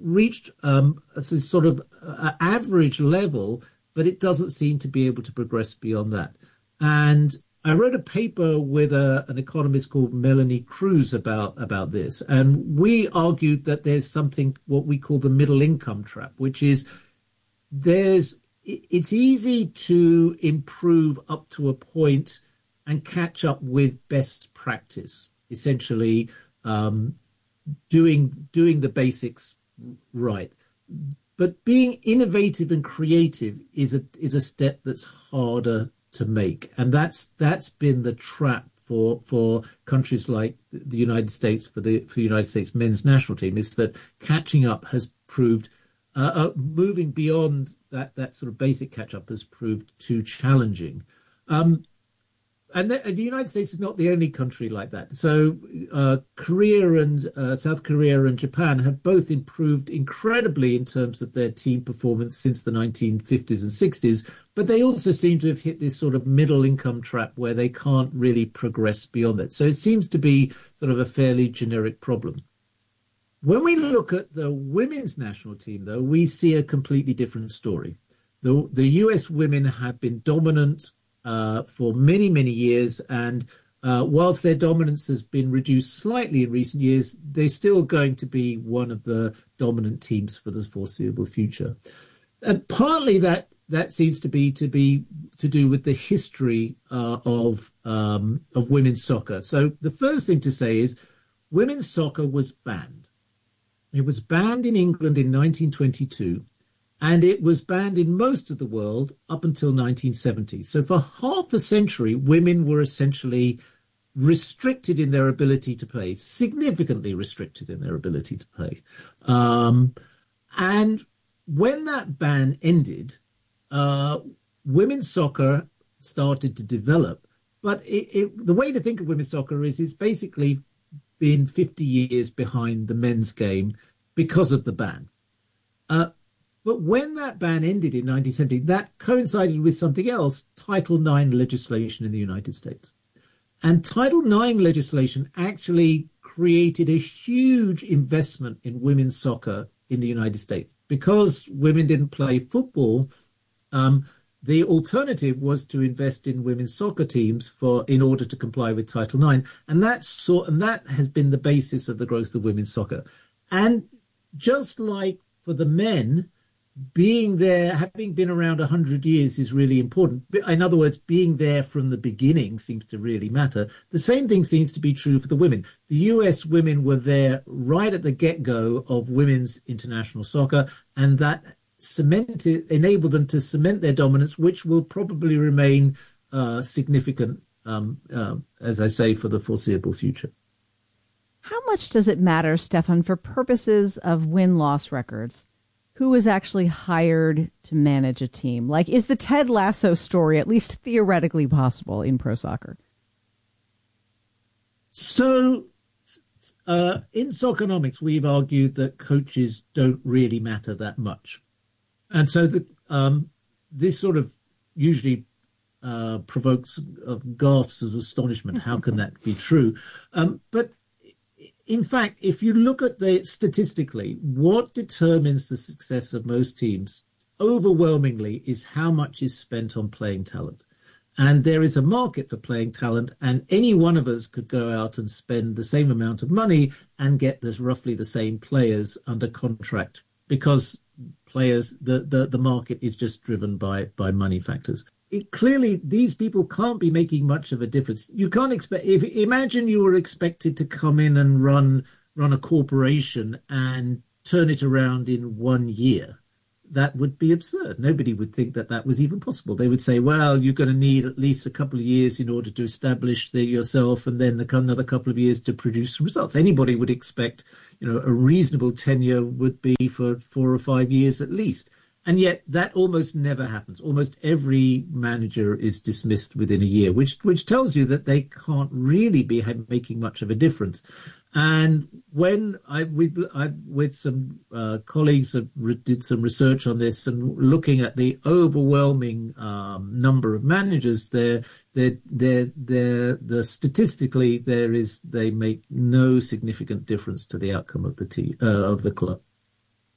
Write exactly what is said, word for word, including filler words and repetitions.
reached um, a sort of uh, average level, but it doesn't seem to be able to progress beyond that. And I wrote a paper with a, an economist called Melanie Cruz about, about this. And we argued that there's something, what we call the middle income trap, which is there's, it's easy to improve up to a point and catch up with best practice, essentially um, doing, doing the basics right. But being innovative and creative is a, is a step that's harder to make, and that's that's been the trap for for countries like the United States, for the for the United States men's national team, is that catching up has proved uh, uh, moving beyond that that sort of basic catch up has proved too challenging. Um, and the, the United States is not the only country like that. So uh, Korea and uh, South Korea and Japan have both improved incredibly in terms of their team performance since the nineteen fifties and sixties, but they also seem to have hit this sort of middle income trap where they can't really progress beyond it. So it seems to be sort of a fairly generic problem. When we look at the women's national team, though, we see a completely different story. The, the U S women have been dominant Uh, for many, many years. And uh, whilst their dominance has been reduced slightly in recent years, they're still going to be one of the dominant teams for the foreseeable future. And partly that that seems to be to be to do with the history uh, of um, of women's soccer. So the first thing to say is women's soccer was banned. It was banned in England in nineteen twenty-two. And it was banned in most of the world up until nineteen seventy. So for half a century, women were essentially restricted in their ability to play, significantly restricted in their ability to play. Um, and when that ban ended, uh, women's soccer started to develop. But it, it, the way to think of women's soccer is it's basically been fifty years behind the men's game because of the ban. Uh, But when that ban ended in nineteen seventy, that coincided with something else, Title nine legislation in the United States. And Title nine legislation actually created a huge investment in women's soccer in the United States. Because women didn't play football, um, the alternative was to invest in women's soccer teams for in order to comply with Title nine. And that's so, and that has been the basis of the growth of women's soccer. And just like for the men, being there, having been around one hundred years is really important. In other words, being there from the beginning seems to really matter. The same thing seems to be true for the women. The U S women were there right at the get-go of women's international soccer, and that cemented, enabled them to cement their dominance, which will probably remain uh, significant, um, uh, as I say, for the foreseeable future. How much does it matter, Stefan, for purposes of win-loss records, who is actually hired to manage a team? Like, is the Ted Lasso story at least theoretically possible in pro soccer? So, uh, in Soccernomics, we've argued that coaches don't really matter that much. And so the, um, this sort of usually uh, provokes uh, gasps of astonishment. How can that be true? Um, but in fact, if you look at the statistically, what determines the success of most teams overwhelmingly is how much is spent on playing talent. And there is a market for playing talent, and any one of us could go out and spend the same amount of money and get this roughly the same players under contract, because players, the, the, the market is just driven by, by money factors. It, clearly, these people can't be making much of a difference. You can't expect, if imagine you were expected to come in and run run a corporation and turn it around in one year. That would be absurd. Nobody would think that that was even possible. They would say, well, you're going to need at least a couple of years in order to establish the, yourself, and then another couple of years to produce results. Anybody would expect, you know, a reasonable tenure would be for four or five years at least. And yet that almost never happens. Almost every manager is dismissed within a year, which which tells you that they can't really be making much of a difference. And when I with I with some uh, colleagues have re- did some research on this and looking at the overwhelming um, number of managers, there, there, there, there, the statistically there is they make no significant difference to the outcome of the team uh, of the club.